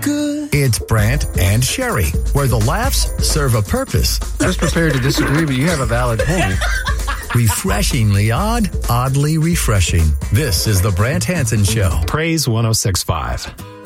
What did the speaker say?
good. It's Brant and Sherry, where the laughs serve a purpose. Just prepared to disagree, but you have a valid point. Refreshingly odd, oddly refreshing. This is the Brant Hansen Show. Praise 106.5.